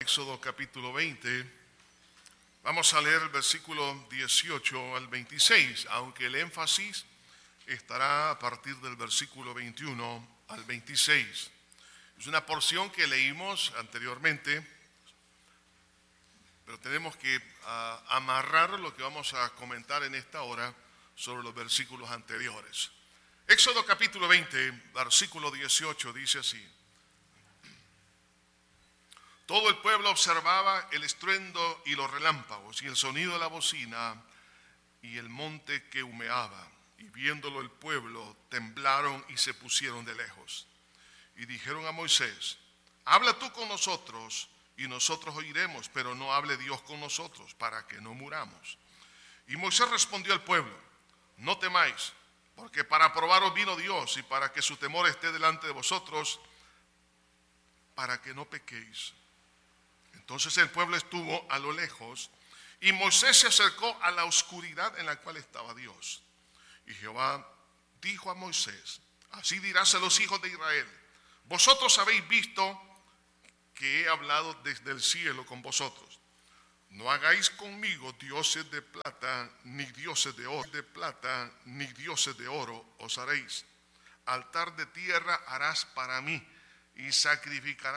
Éxodo capítulo 20, vamos a leer el versículo 18 al 26, aunque el énfasis estará a partir del versículo 21 al 26. Es una porción que leímos anteriormente, pero tenemos que amarrar lo que vamos a comentar en esta hora sobre los versículos anteriores. Éxodo capítulo 20, versículo 18 dice así: todo el pueblo observaba el estruendo y los relámpagos y el sonido de la bocina y el monte que humeaba. Y viéndolo el pueblo temblaron y se pusieron de lejos. Y dijeron a Moisés: habla tú con nosotros y nosotros oiremos, pero no hable Dios con nosotros para que no muramos. Y Moisés respondió al pueblo: no temáis, porque para probaros vino Dios y para que su temor esté delante de vosotros, para que no pequéis. Entonces el pueblo estuvo a lo lejos y Moisés se acercó a la oscuridad en la cual estaba Dios. Y Jehová dijo a Moisés: así dirás a los hijos de Israel: vosotros habéis visto que he hablado desde el cielo con vosotros. No hagáis conmigo dioses de plata ni dioses de oro. De plata ni dioses de oro os haréis. Altar de tierra harás para mí y sacrificarás